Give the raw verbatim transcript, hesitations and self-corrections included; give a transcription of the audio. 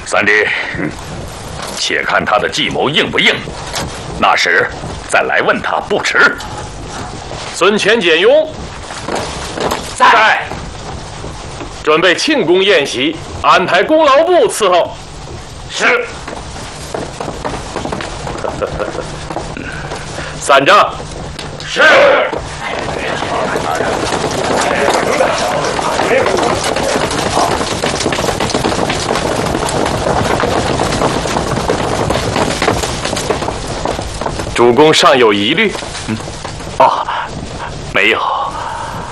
三弟，嗯，且看他的计谋应不应，那时再来问他不迟。 孙权、简雍在，准备庆功宴席，安排功劳部伺候。 是。 散帐。 是。 主公尚有疑虑？ 嗯，哦，没有。